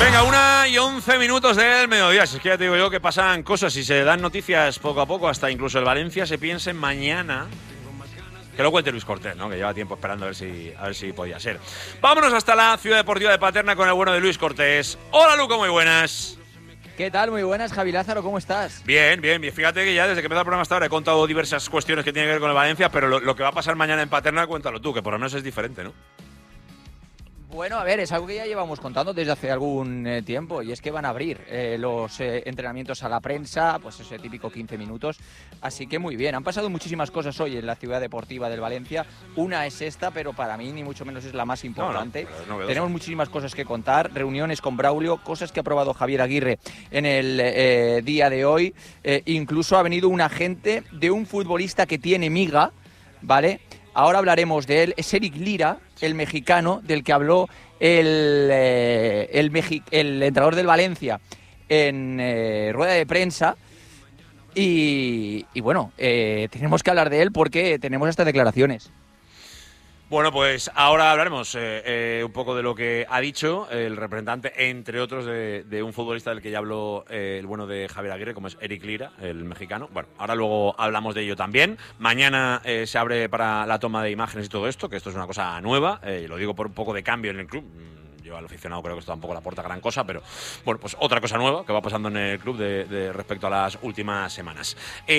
Venga, 1:11 del mediodía. Si es que ya te digo yo que pasan cosas y se dan noticias poco a poco, hasta incluso el Valencia se piensa en mañana. Que lo cuente Luis Cortés, ¿no? Que lleva tiempo esperando a ver si podía ser. Vámonos hasta la Ciudad Deportiva de Paterna con el bueno de Luis Cortés. Hola, Luco, muy buenas. ¿Qué tal? Muy buenas, Javi Lázaro, ¿cómo estás? Bien. Fíjate que ya desde que empezó el programa hasta ahora he contado diversas cuestiones que tienen que ver con el Valencia, pero lo que va a pasar mañana en Paterna, cuéntalo tú, que por lo menos es diferente, ¿no? Bueno, a ver, es algo que ya llevamos contando desde hace algún tiempo, y es que van a abrir los entrenamientos a la prensa, pues ese típico 15 minutos, así que muy bien. Han pasado muchísimas cosas hoy en la Ciudad Deportiva del Valencia, una es esta, pero para mí ni mucho menos es la más importante. Tenemos muchísimas cosas que contar, reuniones con Braulio, cosas que ha aprobado Javier Aguirre en el día de hoy, incluso ha venido un agente de un futbolista que tiene miga, ¿vale?, ahora hablaremos de él, es Eric Lira, el mexicano, del que habló el entrenador del Valencia en rueda de prensa. Y bueno, tenemos que hablar de él porque tenemos estas declaraciones. Bueno, pues ahora hablaremos un poco de lo que ha dicho el representante, entre otros, de un futbolista del que ya habló el bueno de Javier Aguirre, como es Eric Lira, el mexicano. Bueno, ahora luego hablamos de ello también. Mañana se abre para la toma de imágenes y todo esto, que esto es una cosa nueva, lo digo por un poco de cambio en el club. Yo al aficionado creo que esto tampoco le aporta gran cosa, pero bueno, pues otra cosa nueva que va pasando en el club de respecto a las últimas semanas.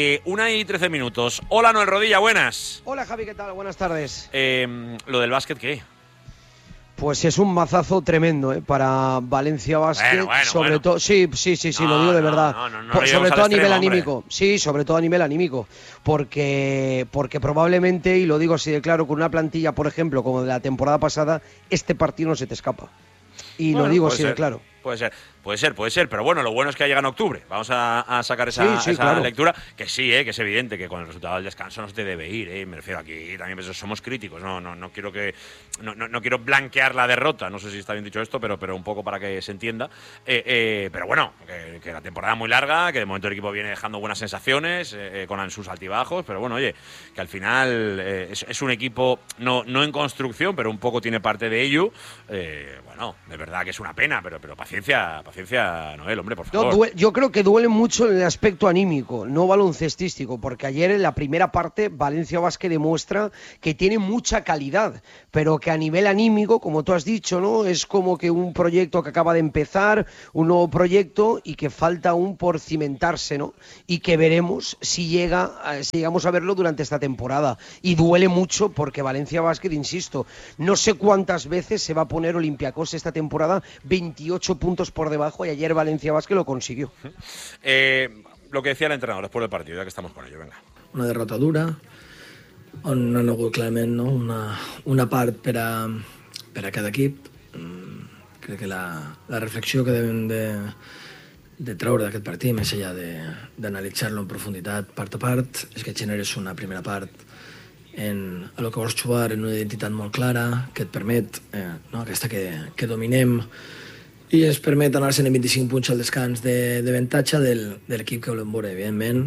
1:13. Hola, Noel Rodilla, buenas. Hola, Javi, ¿qué tal? Buenas tardes. Lo del básquet, ¿qué? Pues es un mazazo tremendo para Valencia Basket, sobre todo. Sí, lo digo de verdad. Sobre todo a nivel anímico. Sí, sobre todo a nivel anímico, porque probablemente, y lo digo así de claro, con una plantilla, por ejemplo, como de la temporada pasada, este partido no se te escapa. Y lo digo así de claro. Puede ser, pero bueno, lo bueno es que llega en octubre. Vamos a sacar esa claro. lectura, que sí, que es evidente que con el resultado del descanso no se te debe ir, me refiero aquí, también pues, somos críticos, no quiero blanquear la derrota, no sé si está bien dicho esto, pero un poco para que se entienda, pero bueno, que la temporada es muy larga, que de momento el equipo viene dejando buenas sensaciones, con sus altibajos, pero bueno, oye, que al final es un equipo no en construcción, pero un poco tiene parte de ello, bueno, de verdad que es una pena, pero paciencia, Noel, hombre, por favor. No, yo creo que duele mucho en el aspecto anímico, no baloncestístico, porque ayer en la primera parte Valencia Basket demuestra que tiene mucha calidad, pero que a nivel anímico, como tú has dicho, ¿no?, es como que un proyecto que acaba de empezar, un nuevo proyecto, y que falta aún por cimentarse, ¿no? Y que veremos si llegamos a verlo durante esta temporada. Y duele mucho porque Valencia Basket, insisto, no sé cuántas veces se va a poner Olympiacos esta temporada 28 puntos por debajo, y ayer Valencia Basket lo consiguió. Lo que decía el entrenador después del partido, ya que estamos con ello, venga. Una derrota dura, on no ha hagut clarament, no? una part per a cada equip. Crec que la reflexió que devem de treure d'aquest partit, més enllà d'analitzar-lo en profunditat part a part, és que generes una primera part en a lo que vols jugar en una identitat molt clara, que et permet, aquesta que dominem, i ens permet anar-se'n en 25 punts al descans d'avantatge de l'equip que volem veure. Evidentment,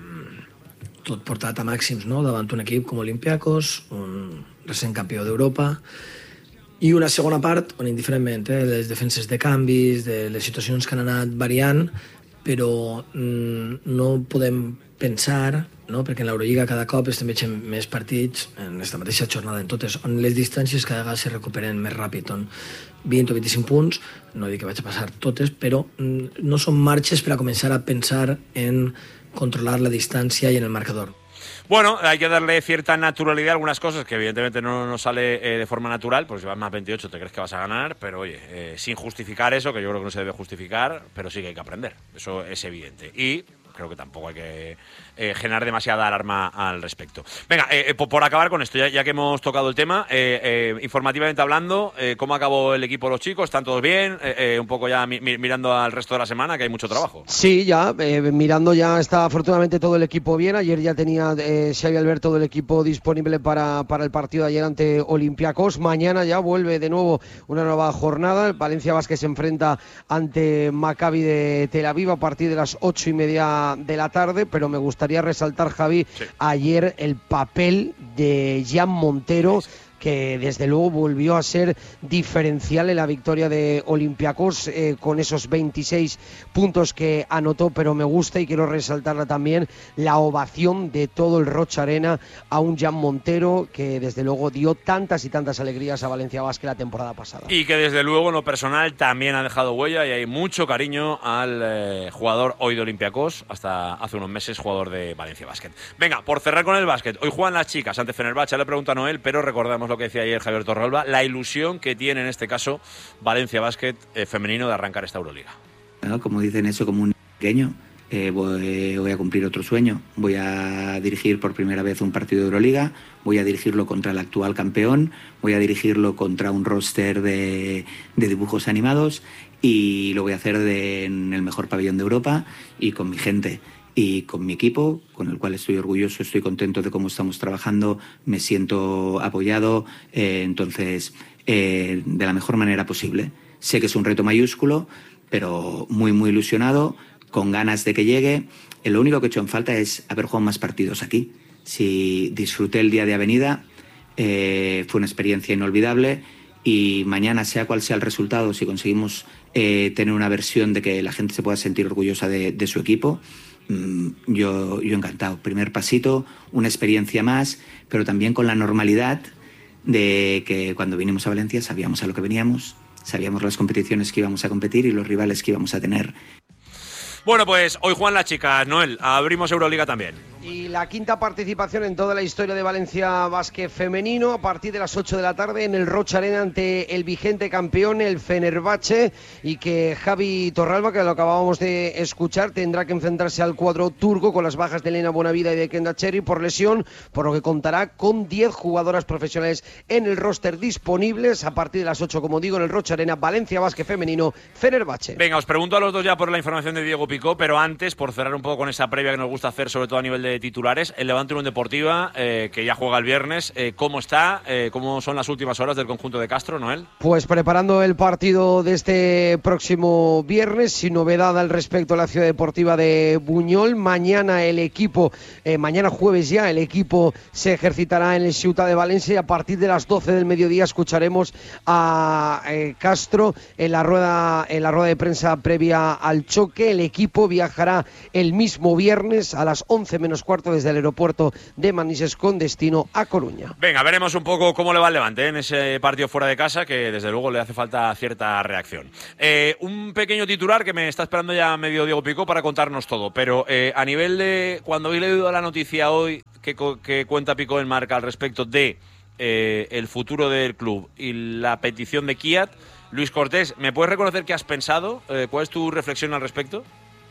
tot portat a màxims, no?, davant un equip com Olympiacos, un recent campió d'Europa, i una segona part on, indiferentment, les defenses de canvis, de les situacions que han anat variant, però no podem pensar, no?, perquè en l'Eurolliga cada cop estem veient més partits en aquesta mateixa jornada, en totes, on les distàncies cada vegada se recuperen més ràpid, on 20 o 25 punts, no dic que vaig a passar totes, però no són marxes per a començar a pensar en controlar la distància i en el marcador. Bueno, hay que darle cierta naturalidad a algunas cosas que evidentemente no sale de forma natural, porque si vas más 28 te crees que vas a ganar, pero oye, sin justificar eso, que yo creo que no se debe justificar, pero sí que hay que aprender, eso es evidente. Y creo que tampoco hay que generar demasiada alarma al respecto. Venga, por acabar con esto, ya que hemos tocado el tema, informativamente hablando, ¿cómo acabó el equipo de los chicos? ¿Están todos bien? Un poco ya mirando al resto de la semana, que hay mucho trabajo. Sí, ya, mirando ya está afortunadamente todo el equipo bien. Ayer ya tenía Xavi Alberto todo el equipo disponible para el partido de ayer ante Olympiacos. Mañana ya vuelve de nuevo una nueva jornada. El Valencia Basket se enfrenta ante Maccabi de Tel Aviv a partir de las 8:30 de la tarde, pero me gustaría resaltar, Javi, ayer el papel de Jan Montero, que desde luego volvió a ser diferencial en la victoria de Olympiacos con esos 26 puntos que anotó, pero me gusta y quiero resaltarla también la ovación de todo el Rocha Arena a un Jan Montero que desde luego dio tantas y tantas alegrías a Valencia Basket la temporada pasada. Y que desde luego en lo personal también ha dejado huella y hay mucho cariño al jugador hoy de Olympiacos, hasta hace unos meses jugador de Valencia Basket. Venga, por cerrar con el básquet, hoy juegan las chicas ante Fenerbahce, le pregunta a Noel, pero recordamos lo que decía ayer Javier Torralba, la ilusión que tiene en este caso Valencia Basket femenino de arrancar esta Euroliga. Bueno, como dicen eso, como un pequeño, voy a cumplir otro sueño, voy a dirigir por primera vez un partido de Euroliga, voy a dirigirlo contra el actual campeón, voy a dirigirlo contra un roster de dibujos animados y lo voy a hacer en el mejor pabellón de Europa y con mi gente y con mi equipo, con el cual estoy orgulloso, estoy contento de cómo estamos trabajando, me siento apoyado, entonces de la mejor manera posible. Sé que es un reto mayúsculo, pero muy ilusionado, con ganas de que llegue. Lo único que he hecho en falta es haber jugado más partidos aquí. Si disfruté el día de Avenida, fue una experiencia inolvidable y mañana, sea cual sea el resultado, si conseguimos tener una versión de que la gente se pueda sentir orgullosa de su equipo, yo encantado. Primer pasito, una experiencia más, pero también con la normalidad de que cuando vinimos a Valencia sabíamos a lo que veníamos, sabíamos las competiciones que íbamos a competir y los rivales que íbamos a tener. Bueno, pues hoy juegan las chicas, Noel, abrimos Euroliga también. Y la quinta participación en toda la historia de Valencia Basket femenino a partir de las 8 de la tarde en el Rocha Arena ante el vigente campeón, el Fenerbahce, y que Javi Torralba, que lo acabábamos de escuchar, tendrá que enfrentarse al cuadro turco con las bajas de Elena Bonavida y de Kenda Cherry por lesión, por lo que contará con 10 jugadoras profesionales en el roster disponibles a partir de las 8, como digo, en el Rocha Arena, Valencia Basket femenino, Fenerbahce. Venga, os pregunto a los dos ya por la información de Diego Picó, pero antes, por cerrar un poco con esa previa que nos gusta hacer, sobre todo a nivel de titulares, el Levante Unión Deportiva, que ya juega el viernes, ¿cómo está? ¿Cómo son las últimas horas del conjunto de Castro, Noel? Pues preparando el partido de este próximo viernes, sin novedad al respecto a la Ciudad Deportiva de Buñol. Mañana el equipo, mañana jueves ya, el equipo se ejercitará en el Ciutat de Valencia y a partir de las 12 del mediodía escucharemos a Castro en la rueda de prensa previa al choque. El equipo viajará el mismo viernes a las 11 menos cuarto desde el aeropuerto de Manises con destino a Coruña. Venga, veremos un poco cómo le va el Levante en ese partido fuera de casa, que desde luego le hace falta cierta reacción. Un pequeño titular que me está esperando ya medio Diego Picó para contarnos todo, pero a nivel de cuando he leído la noticia hoy que cuenta Picó en Marca al respecto de el futuro del club y la petición de Kiat, Luis Cortés, ¿me puedes reconocer qué has pensado? ¿Cuál es tu reflexión al respecto?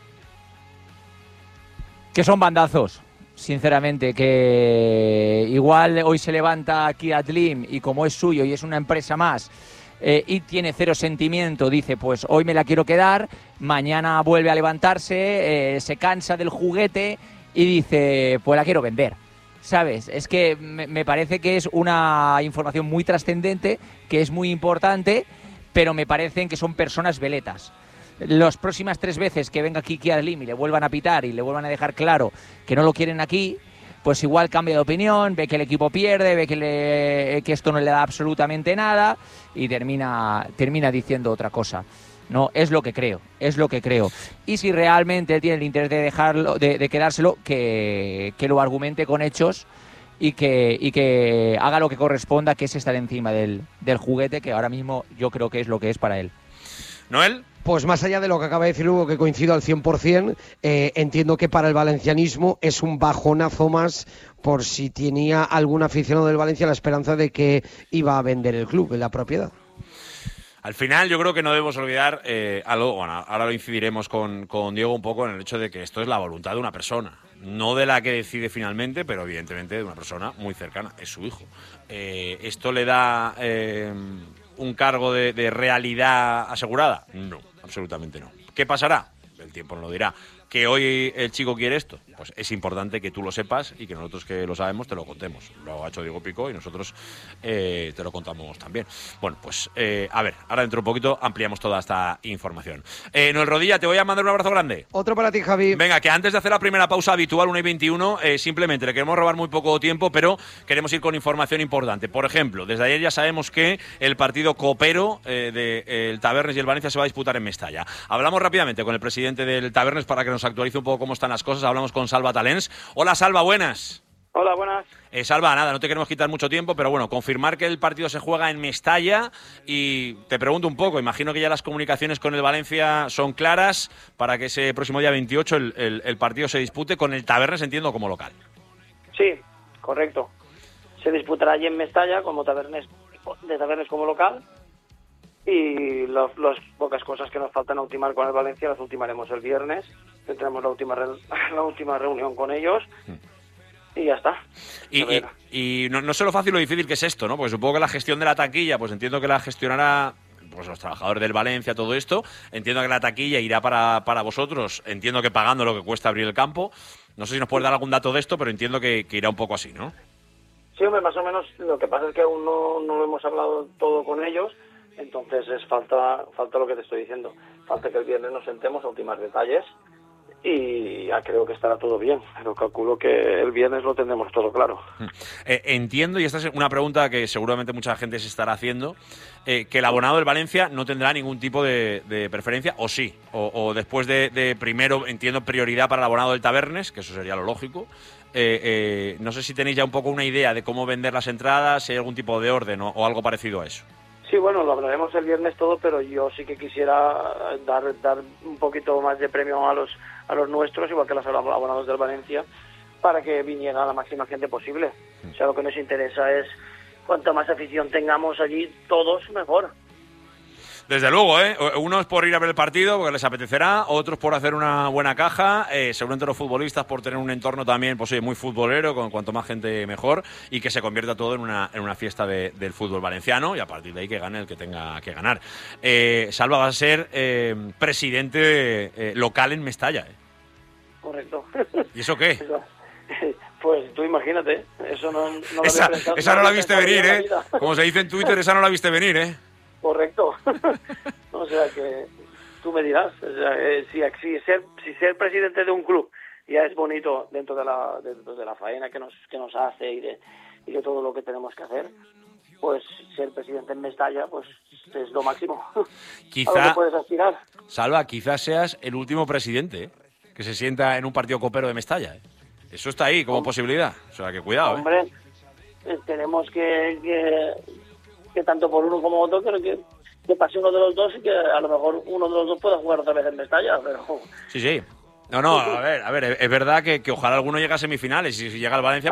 Que son bandazos, sinceramente, que igual hoy se levanta Kiat Lim y como es suyo y es una empresa más y tiene cero sentimiento, dice pues hoy me la quiero quedar, mañana vuelve a levantarse, se cansa del juguete y dice pues la quiero vender. ¿Sabes? Es que me parece que es una información muy trascendente, que es muy importante, pero me parecen que son personas veletas. Las próximas 3 veces que venga aquí Kiat Lim y le vuelvan a pitar y le vuelvan a dejar claro que no lo quieren aquí, pues igual cambia de opinión, ve que el equipo pierde, ve que esto no le da absolutamente nada y termina diciendo otra cosa. No, es lo que creo. Y si realmente él tiene el interés de dejarlo, de quedárselo, que lo argumente con hechos y que haga lo que corresponda, que es estar encima del juguete, que ahora mismo yo creo que es lo que es para él. ¿Noel? Pues más allá de lo que acaba de decir Hugo, que coincido al 100%, entiendo que para el valencianismo es un bajonazo más por si tenía algún aficionado del Valencia la esperanza de que iba a vender el club en la propiedad. Al final yo creo que no debemos olvidar algo, bueno, ahora lo incidiremos con Diego un poco en el hecho de que esto es la voluntad de una persona, no de la que decide finalmente, pero evidentemente de una persona muy cercana, es su hijo. ¿Esto le da un cargo de realidad asegurada? No, absolutamente no. ¿Qué pasará? El tiempo nos lo dirá. que hoy el chico quiere esto, pues es importante que tú lo sepas y que nosotros que lo sabemos te lo contemos. Lo ha hecho Diego Picó y nosotros te lo contamos también. Bueno, pues a ver, ahora dentro de un poquito ampliamos toda esta información. Noel Rodilla, te voy a mandar un abrazo grande. Otro para ti, Javi. Venga, que antes de hacer la primera pausa habitual, 1:21, simplemente le queremos robar muy poco tiempo, pero queremos ir con información importante. Por ejemplo, desde ayer ya sabemos que el partido copero del Tabernes y el Valencia se va a disputar en Mestalla. Hablamos rápidamente con el presidente del Tabernes para que nos actualice un poco cómo están las cosas. Hablamos con Salva Talens. Hola, Salva, buenas. Hola, buenas. Salva, nada, no te queremos quitar mucho tiempo, pero bueno, confirmar que el partido se juega en Mestalla y te pregunto un poco, imagino que ya las comunicaciones con el Valencia son claras para que ese próximo día 28 el partido se dispute con el Tabernes, entiendo, como local. Sí, correcto. Se disputará allí en Mestalla como Tabernes como local y las pocas cosas que nos faltan a ultimar con el Valencia las ultimaremos el viernes. Tendremos la última reunión con ellos. Y ya está. Y no sé lo fácil o difícil que es esto, ¿no? Porque supongo que la gestión de la taquilla, pues entiendo que la gestionará pues los trabajadores del Valencia, todo esto. Entiendo que la taquilla irá para vosotros. Entiendo que pagando lo que cuesta abrir el campo. No sé si nos puedes dar algún dato de esto, pero entiendo que irá un poco así, ¿no? Sí, hombre, más o menos. Lo que pasa es que aún no lo hemos hablado todo con ellos. Entonces falta lo que te estoy diciendo. Falta que el viernes nos sentemos a ultimar detalles. Y ya creo que estará todo bien, pero calculo que el viernes lo tendremos todo claro. Entiendo, y esta es una pregunta que seguramente mucha gente se estará haciendo, que el abonado del Valencia no tendrá ningún tipo de preferencia, o sí, o después de primero, entiendo, prioridad para el abonado del Tabernes, que eso sería lo lógico. No sé si tenéis ya un poco una idea de cómo vender las entradas, si hay algún tipo de orden o algo parecido a eso. Sí, bueno, lo hablaremos el viernes todo, pero yo sí que quisiera dar un poquito más de premio a los nuestros, igual que los abonados del Valencia, para que viniera la máxima gente posible. O sea, lo que nos interesa es cuanta más afición tengamos allí, todos mejor. Desde luego, unos por ir a ver el partido porque les apetecerá, otros por hacer una buena caja, seguramente los futbolistas por tener un entorno también pues, muy futbolero, con cuanto más gente mejor, y que se convierta todo en una fiesta del fútbol valenciano, y a partir de ahí que gane el que tenga que ganar. Salva va a ser presidente local en Mestalla. Correcto. ¿Y eso qué? Pues tú imagínate, eso no esa no la viste venir, ¿eh? Como se dice en Twitter, esa no la viste venir, ¿eh? Correcto. O sea que tú me dirás, o sea, si ser presidente de un club ya es bonito dentro de la faena que nos hace y de todo lo que tenemos que hacer, pues ser presidente en Mestalla pues es lo máximo. Quizá, a lo que puedes aspirar. Salva, quizás seas el último presidente que se sienta en un partido copero de Mestalla. Eso está ahí como posibilidad. O sea que cuidado. Hombre, tenemos que tanto por uno como otro que pase uno de los dos y que a lo mejor uno de los dos pueda jugar otra vez en Mestalla, pero... Sí. No, a ver, es verdad que ojalá alguno llegue a semifinales y si llega al Valencia